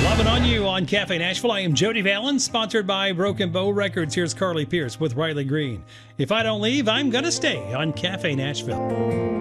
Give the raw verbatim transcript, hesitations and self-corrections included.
Loving on you on Cafe Nashville. I am Jody Valens, sponsored by Broken Bow Records. Here's Carly Pierce with Riley Green. If I don't leave, I'm going to stay on Cafe Nashville.